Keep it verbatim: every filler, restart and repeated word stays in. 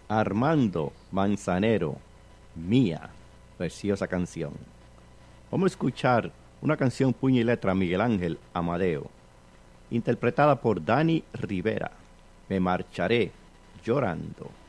Armando Manzanero, Mía, preciosa canción. Vamos a escuchar una canción puño y letra Miguel Ángel Amadeo, interpretada por Dani Rivera. Me marcharé llorando.